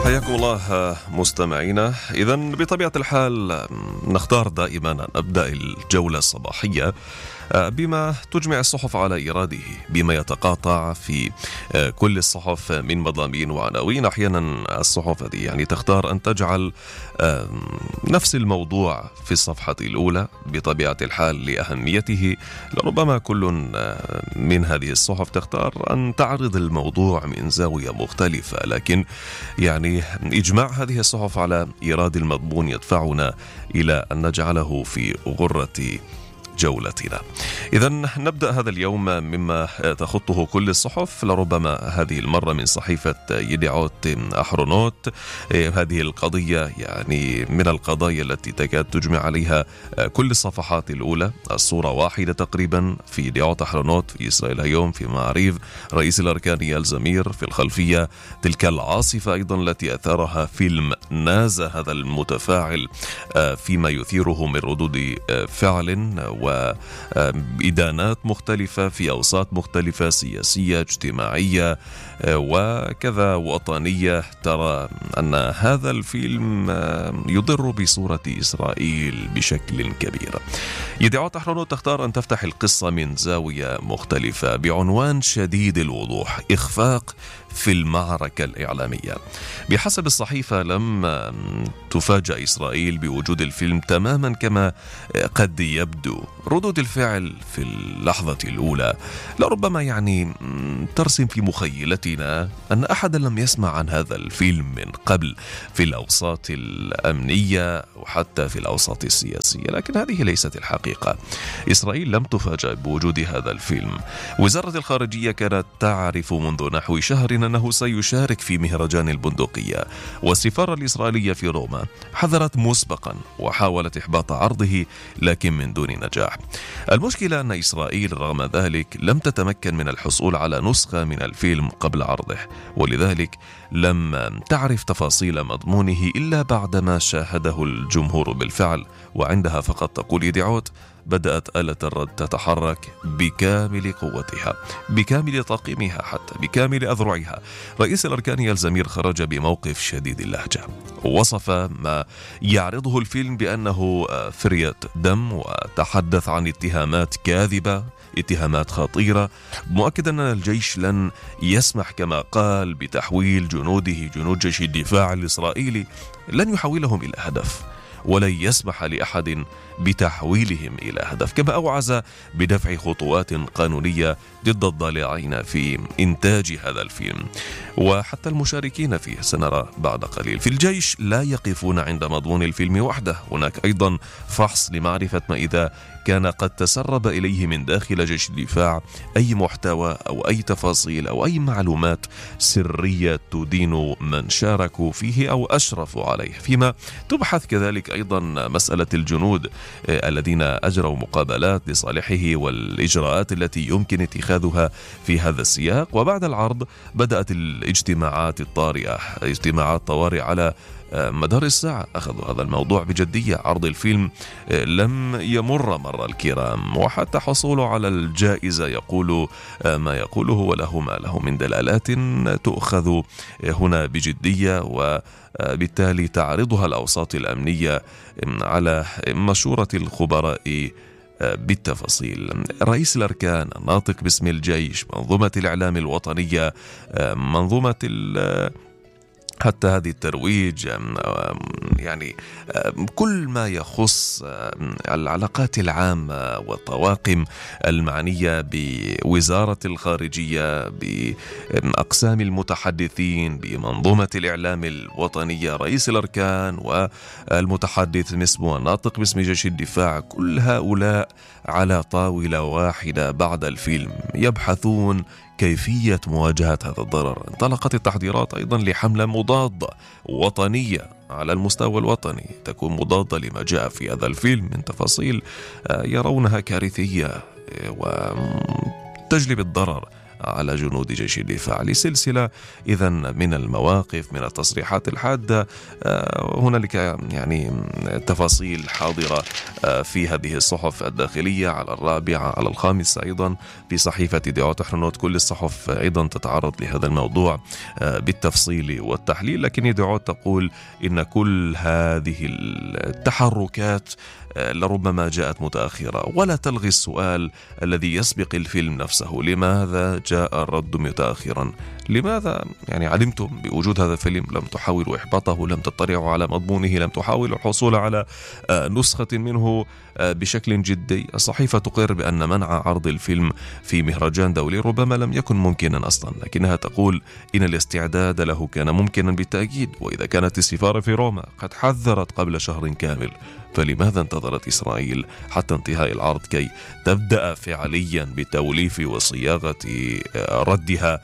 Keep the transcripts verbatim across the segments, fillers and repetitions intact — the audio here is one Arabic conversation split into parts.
حياكم الله مستمعينا. إذن بطبيعة الحال نختار دائما أن نبدأ الجولة الصباحية بما تجمع الصحف على إيراده، بما يتقاطع في كل الصحف من مضامين وعناوين. أحيانا الصحف هذه يعني تختار أن تجعل نفس الموضوع في الصفحة الأولى بطبيعة الحال لأهميته. لربما كل من هذه الصحف تختار أن تعرض الموضوع من زاوية مختلفة، لكن يعني إجماع هذه الصحف على إيراد المضمون يدفعنا إلى أن نجعله في غرة جولتنا. إذن نبدأ هذا اليوم مما تخطه كل الصحف، لربما هذه المرة من صحيفة يديعوت أحرونوت. هذه القضية يعني من القضايا التي تكاد تجمع عليها كل الصفحات الأولى. الصورة واحدة تقريبا في يديعوت أحرونوت، في إسرائيل اليوم، في معاريف، رئيس الأركان يال زمير، في الخلفية تلك العاصفة أيضا التي أثارها فيلم نازا هذا المتفاعل فيما يثيره من ردود فعل وإدانات مختلفة في أوساط مختلفة، سياسية، اجتماعية وكذا وطنية. ترى أن هذا الفيلم يضر بصورة إسرائيل بشكل كبير. يديعوت أحرونوت تختار أن تفتح القصة من زاوية مختلفة بعنوان شديد الوضوح: إخفاق في المعركة الإعلامية. بحسب الصحيفة لم تفاجأ إسرائيل بوجود الفيلم تماما كما قد يبدو. ردود الفعل في اللحظة الأولى لربما يعني ترسم في مخيلتنا أن أحدا لم يسمع عن هذا الفيلم من قبل في الأوساط الأمنية وحتى في الأوساط السياسية، لكن هذه ليست الحقيقة. إسرائيل لم تفاجأ بوجود هذا الفيلم. وزارة الخارجية كانت تعرف منذ نحو شهر أنه سيشارك في مهرجان البندقية، والسفارة الإسرائيلية في روما حذرت مسبقا وحاولت إحباط عرضه لكن من دون نجاح. المشكلة أن إسرائيل رغم ذلك لم تتمكن من الحصول على نسخة من الفيلم قبل عرضه، ولذلك لم تعرف تفاصيل مضمونه إلا بعدما شاهده الجمهور بالفعل. وعندها فقط، تقول يديعوت، بدأت آلة الرد تتحرك بكامل قوتها، بكامل طاقمها، حتى بكامل أذرعها. رئيس الأركان يال زمير خرج بموقف شديد اللهجة، وصف ما يعرضه الفيلم بأنه فرية دم، وتحدث عن اتهامات كاذبة، اتهامات خطيرة، مؤكدا أن الجيش لن يسمح كما قال بتحويل جنوده، جنود جيش الدفاع الإسرائيلي لن يحولهم إلى هدف، ولن يسمح لأحد بتحويلهم إلى هدف. كما أوعز بدفع خطوات قانونية ضد الضالعين في إنتاج هذا الفيلم وحتى المشاركين فيه. سنرى بعد قليل. في الجيش لا يقفون عند مضمون الفيلم وحده، هناك أيضا فحص لمعرفة ما إذا كان قد تسرب إليه من داخل جيش الدفاع أي محتوى أو أي تفاصيل أو أي معلومات سرية تدين من شاركوا فيه أو أشرفوا عليه. فيما تبحث كذلك أيضا مسألة الجنود الذين أجروا مقابلات لصالحه والإجراءات التي يمكن اتخاذها في هذا السياق. وبعد العرض بدأت الاجتماعات الطارئة، اجتماعات طوارئ على مدار الساعة. أخذوا هذا الموضوع بجدية. عرض الفيلم لم يمر مر الكرام، وحتى حصوله على الجائزة يقول ما يقوله وله ما له من دلالات تؤخذ هنا بجدية، وبالتالي تعرضها الأوساط الأمنية على مشورة الخبراء بالتفاصيل. رئيس الأركان، الناطق باسم الجيش، منظومة الإعلام الوطنية، منظومة حتى هذه الترويج، يعني كل ما يخص العلاقات العامة والطواقم المعنية بوزارة الخارجية، بأقسام المتحدثين، بمنظومة الإعلام الوطنية، رئيس الأركان والمتحدث باسمه، الناطق باسم جيش الدفاع، كل هؤلاء على طاولة واحدة بعد الفيلم يبحثون كيفية مواجهة هذا الضرر. انطلقت التحضيرات أيضا لحملة مضادة وطنية على المستوى الوطني، تكون مضادة لما جاء في هذا الفيلم من تفاصيل يرونها كارثية وتجلب الضرر على جنود جيش الدفاع. لسلسلة إذا من المواقف، من التصريحات الحادة. هنالك يعني تفاصيل حاضرة في هذه الصحف الداخلية، على الرابعة، على الخامسة أيضا في صحيفة يديعوت أحرنوت. كل الصحف أيضا تتعرض لهذا الموضوع بالتفصيل والتحليل، لكن يديعوت تقول إن كل هذه التحركات لربما جاءت متأخرة، ولا تلغي السؤال الذي يسبق الفيلم نفسه: لماذا جاء الرد متأخرا؟ لماذا يعني علمتم بوجود هذا الفيلم لم تحاولوا إحباطه، لم تطلعوا على مضمونه، لم تحاولوا الحصول على نسخة منه بشكل جدي؟ الصحيفة تقر بأن منع عرض الفيلم في مهرجان دولي ربما لم يكن ممكنا أصلا، لكنها تقول إن الاستعداد له كان ممكنا بالتأكيد، وإذا كانت السفارة في روما قد حذرت قبل شهر كامل، فلماذا انتظرت إسرائيل حتى انتهاء العرض كي تبدأ فعليا بتوليف وصياغة ردها؟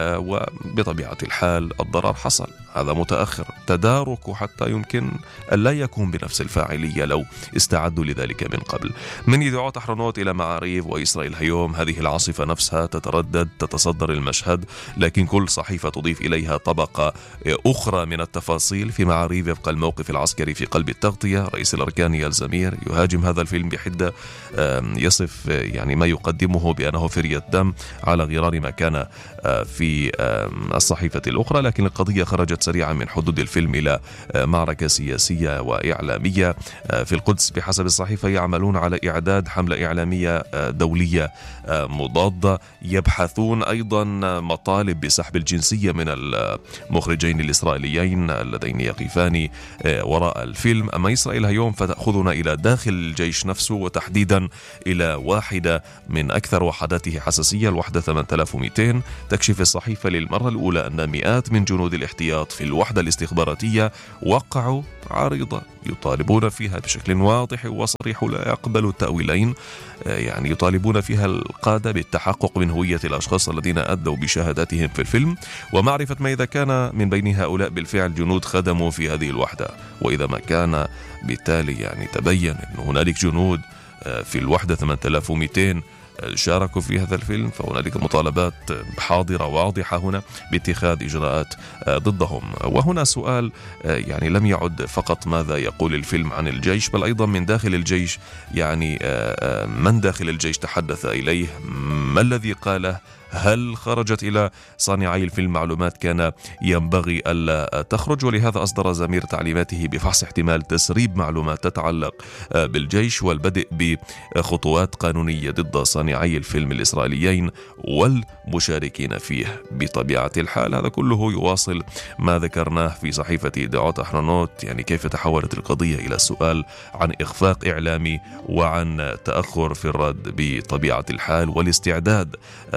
وبطبيعة الحال الضرر حصل، هذا متأخر، تدارك حتى يمكن أن لا يكون بنفس الفاعلية لو استعدوا لذلك من قبل. من يديعوت أحرنوت إلى معاريف وإسرائيل هيوم، هذه العاصفة نفسها تتردد، تتصدر المشهد، لكن كل صحيفة تضيف إليها طبقة أخرى من التفاصيل. في معاريف يبقى الموقف العسكري في قلب التغطية، رئيس الأركان يال زمير يهاجم هذا الفيلم بحدة، يصف يعني ما يقدمه بأنه فرية دم على غرار ما كان في الصحيفة الأخرى، لكن القضية خرجت سريعا من حدود الفيلم إلى معركة سياسية وإعلامية. في القدس بحسب الصحيفة يعملون على إعداد حملة إعلامية دولية مضادة، يبحثون أيضا مطالب بسحب الجنسية من المخرجين الإسرائيليين اللذين يقفان وراء الفيلم. أما إسرائيل هيوم فتأخذنا إلى داخل الجيش نفسه، وتحديدا إلى واحدة من أكثر وحداته حساسية، الوحدة ثمانية آلاف ومئتين. تكشف الصحيفة للمرة الأولى أن مئات من جنود الاحتياط في الوحدة الاستخباراتية وقعوا عريضة يطالبون فيها بشكل واضح وصريح لا يقبل التأويلين، يعني يطالبون فيها القادة بالتحقق من هوية الأشخاص الذين أدوا بشهاداتهم في الفيلم، ومعرفة ما إذا كان من بين هؤلاء بالفعل جنود خدموا في هذه الوحدة، وإذا ما كان بالتالي يعني تبين أن هنالك جنود في الوحدة ثمانية آلاف ومئتين شاركوا في هذا الفيلم، فهنالك مطالبات حاضرة واضحة هنا باتخاذ إجراءات ضدهم. وهنا سؤال يعني لم يعد فقط ماذا يقول الفيلم عن الجيش، بل أيضا من داخل الجيش، يعني من داخل الجيش تحدث إليه، ما الذي قاله، هل خرجت إلى صانعي الفيلم معلومات كان ينبغي ألا تخرج؟ ولهذا أصدر زمير تعليماته بفحص احتمال تسريب معلومات تتعلق بالجيش والبدء بخطوات قانونية ضد صانعي الفيلم الإسرائيليين والمشاركين فيه. بطبيعة الحال هذا كله يواصل ما ذكرناه في صحيفة يديعوت أحرنوت، يعني كيف تحولت القضية إلى سؤال عن إخفاق إعلامي وعن تأخر في الرد بطبيعة الحال والاستعداد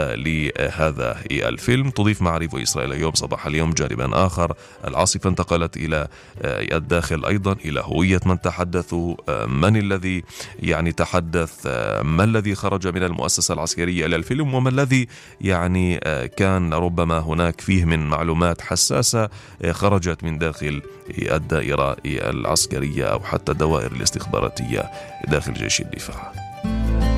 ل هذا الفيلم. تضيف معرفة إسرائيل اليوم صباح اليوم جانبا آخر، العاصفة انتقلت إلى الداخل أيضا، إلى هوية من تحدثوا، من الذي يعني تحدث، ما الذي خرج من المؤسسة العسكرية إلى الفيلم، وما الذي يعني كان ربما هناك فيه من معلومات حساسة خرجت من داخل الدائرة العسكرية أو حتى الدوائر الاستخباراتية داخل جيش الدفاع.